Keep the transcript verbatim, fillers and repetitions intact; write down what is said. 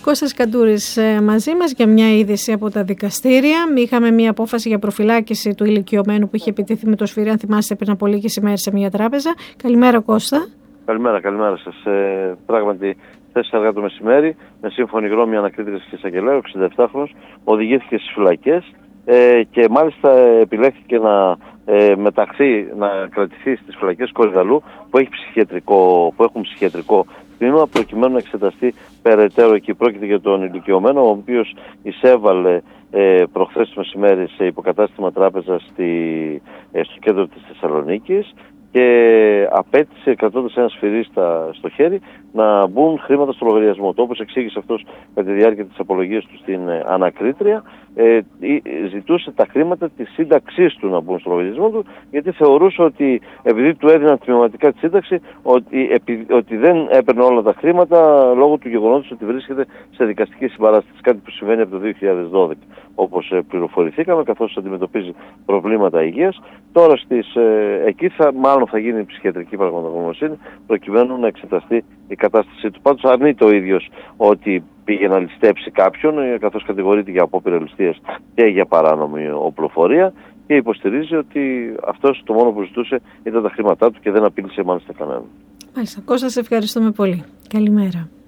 Κώστας Καντούρης μαζί μας για μια είδηση από τα δικαστήρια. Είχαμε μια απόφαση για προφυλάκηση του ηλικιωμένου που είχε επιτεθεί με το σφυρί, αν θυμάστε, πριν από λίγες ημέρες σε μια τράπεζα. Καλημέρα, Κώστα. Καλημέρα, καλημέρα σας. Ε, πράγματι, χθες αργά το μεσημέρι, με σύμφωνη γνώμη η ανακρίτρια της εισαγγελέου, εξήντα επτάχρονος, οδηγήθηκε στις φυλακές ε, και μάλιστα επιλέχθηκε να ε, μεταχθεί, να κρατηθεί στις φυλακές Κορυδαλού που, έχει ψυχιατρικό, που έχουν ψυχιατρικό τμήμα, προκειμένου να εξεταστεί περαιτέρω εκεί. Πρόκειται για τον ηλικιωμένο, ο οποίος εισέβαλε ε, προχθές το μεσημέρι σε υποκατάστημα τράπεζα στη, ε, στο κέντρο της Θεσσαλονίκης και απέτησε, κρατώντας ένα σφυρί στα, στο χέρι, να μπουν χρήματα στο λογαριασμό του. Όπως εξήγησε αυτός κατά τη διάρκεια της απολογίας του στην ε, ανακρίτρια, ε, ζητούσε τα χρήματα της σύνταξής του να μπουν στο λογαριασμό του, γιατί θεωρούσε ότι επειδή του έδιναν τμηματικά τη σύνταξη, ότι, επει, ότι δεν έπαιρνε όλα τα χρήματα λόγω του γεγονότος ότι βρίσκεται σε δικαστική συμπαράσταση. Κάτι που συμβαίνει από το δύο χιλιάδες δώδεκα, όπως ε, πληροφορηθήκαμε, καθώς αντιμετωπίζει προβλήματα υγείας. Τώρα στις, ε, εκεί θα, μάλλον θα γίνει ψυχιατρική πραγματογνωμοσύνη, προκειμένου να εξεταστεί η κατάστασή του. Πάντως αρνείται ο ίδιος ότι πήγε να ληστέψει κάποιον, καθώς κατηγορείται για απόπειρα ληστείας και για παράνομη οπλοφορία, και υποστηρίζει ότι αυτός το μόνο που ζητούσε ήταν τα χρήματά του και δεν απείλησε μάλιστα κανέναν. Μάλιστα. Κώστα, σε ευχαριστούμε πολύ. Καλημέρα.